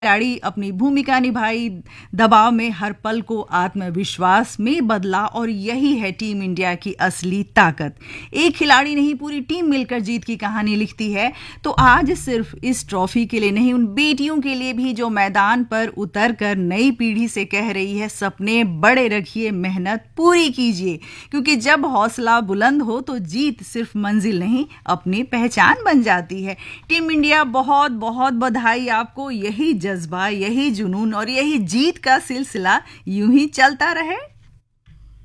खिलाड़ी अपनी भूमिका निभाई, दबाव में हर पल को आत्मविश्वास में बदला और यही है टीम इंडिया की असली ताकत। एक खिलाड़ी नहीं, पूरी टीम मिलकर जीत की कहानी लिखती है। तो आज सिर्फ इस ट्रॉफी के लिए नहीं, उन बेटियों के लिए भी जो मैदान पर उतर कर नई पीढ़ी से कह रही है सपने बड़े रखिए, मेहनत पूरी कीजिए, क्योंकि जब हौसला बुलंद हो तो जीत सिर्फ मंजिल नहीं, अपनी पहचान बन जाती है। टीम इंडिया, बहुत बहुत बधाई आपको। यही जज्बा, यही जुनून और यही जीत का सिलसिला यूं ही चलता रहे।